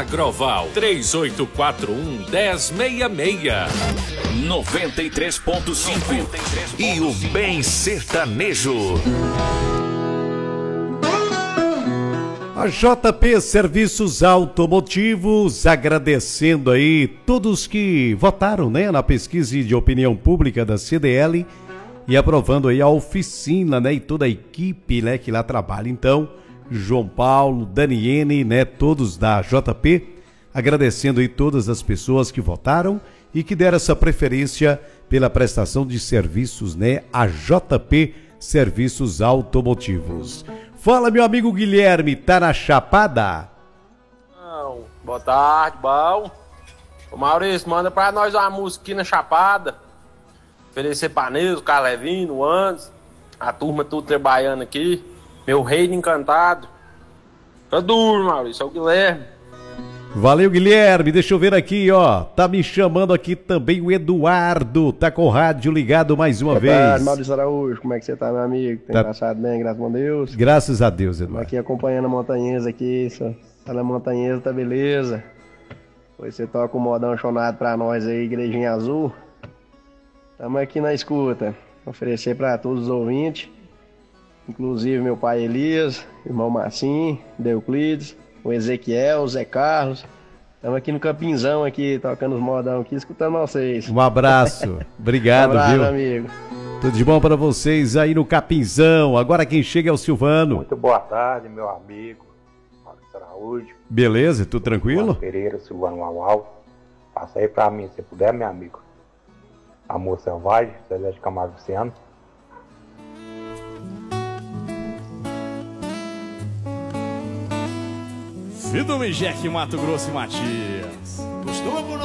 Agroval 3841-1066. 93.5 e o Bem Sertanejo. A JP Serviços Automotivos agradecendo aí todos que votaram, né, na pesquisa de opinião pública da CDL e aprovando aí a oficina, né, e toda a equipe, né, que lá trabalha. Então, João Paulo, Daniene, né, todos da JP, agradecendo aí todas as pessoas que votaram e que deram essa preferência pela prestação de serviços, né, a JP Serviços Automotivos. Fala, meu amigo Guilherme, tá na Chapada? Não. Boa tarde, bom. Ô Maurício, manda pra nós uma música aqui na Chapada. Oferecer pra Nilson, Carlevino, Andes, a turma tudo trabalhando aqui. Meu reino encantado. Tá duro, Maurício, é o Guilherme. Valeu, Guilherme. Deixa eu ver aqui, ó. Tá me chamando aqui também o Eduardo. Tá com o rádio ligado mais uma vez. Boa tarde, Maurício Araújo. Como é que você tá, meu amigo? Tem passado bem, graças a Deus? Graças a Deus, Eduardo. Estamos aqui acompanhando a Montanhesa aqui. Tá na Montanhesa, tá beleza. Depois você toca o modão chonado pra nós aí, Igrejinha Azul. Estamos aqui na escuta. Oferecer pra todos os ouvintes. Inclusive meu pai Elias, irmão Marcinho, Deuclides, o Ezequiel, o Zé Carlos. Estamos aqui no Campinzão, aqui, tocando os modão aqui, escutando vocês. Um abraço. Obrigado, um abraço, viu? amigo. Tudo de bom para vocês aí no Capinzão. Agora quem chega é o Silvano. Muito boa tarde, meu amigo Maurício Araújo. Beleza, tudo tranquilo? Silvano Pereira, Silvano Uau. Passa aí pra mim, se puder, meu amigo. Amor Selvagem, Celeste Camargo Luciano. Vido Jack, Mato Grosso e Matias. Costuma